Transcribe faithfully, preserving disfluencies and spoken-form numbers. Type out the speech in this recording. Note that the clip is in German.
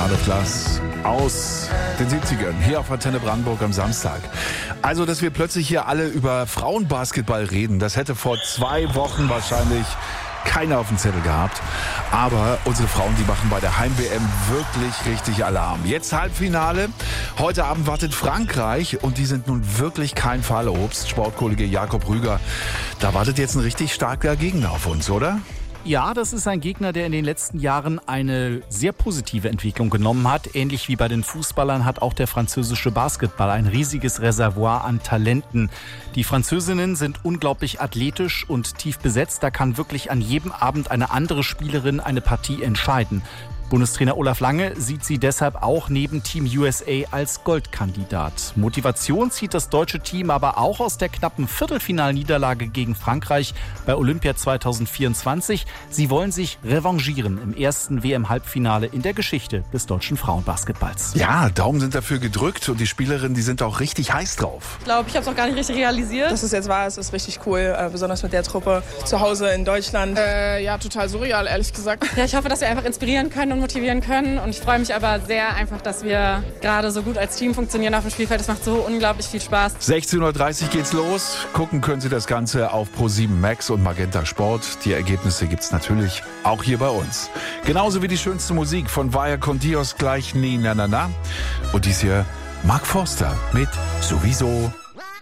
of Glass aus den siebzigern hier auf Antenne Brandenburg am Samstag. Also, dass wir plötzlich hier alle über Frauenbasketball reden, das hätte vor zwei Wochen wahrscheinlich keiner auf dem Zettel gehabt. Aber unsere Frauen, die machen bei der Heim-W M wirklich richtig Alarm. Jetzt Halbfinale. Heute Abend wartet Frankreich und die sind nun wirklich kein Fallobst. Sportkollege Jakob Rüger, da wartet jetzt ein richtig starker Gegner auf uns, oder? Ja, das ist ein Gegner, der in den letzten Jahren eine sehr positive Entwicklung genommen hat. Ähnlich wie bei den Fußballern hat auch der französische Basketball ein riesiges Reservoir an Talenten. Die Französinnen sind unglaublich athletisch und tief besetzt. Da kann wirklich an jedem Abend eine andere Spielerin eine Partie entscheiden. Bundestrainer Olaf Lange sieht sie deshalb auch neben Team U S A als Goldkandidat. Motivation zieht das deutsche Team aber auch aus der knappen Viertelfinalniederlage gegen Frankreich bei Olympia zweitausendvierundzwanzig. Sie wollen sich revanchieren im ersten W M-Halbfinale in der Geschichte des deutschen Frauenbasketballs. Ja, Daumen sind dafür gedrückt und die Spielerinnen, die sind auch richtig heiß drauf. Ich glaube, ich habe es auch gar nicht richtig realisiert. Dass es jetzt war, es ist richtig cool, äh, besonders mit der Truppe zu Hause in Deutschland. Äh, ja, total surreal, ehrlich gesagt. Ja, ich hoffe, dass wir einfach inspirieren können und motivieren können. Und ich freue mich aber sehr einfach, dass wir gerade so gut als Team funktionieren auf dem Spielfeld. Es macht so unglaublich viel Spaß. sechzehn Uhr dreißig geht's los. Gucken können Sie das Ganze auf ProSieben Max und Magenta Sport. Die Ergebnisse gibt's natürlich auch hier bei uns. Genauso wie die schönste Musik von Vaya con Dios gleich Nie Na Na Na. Und dies hier Mark Forster mit Sowieso.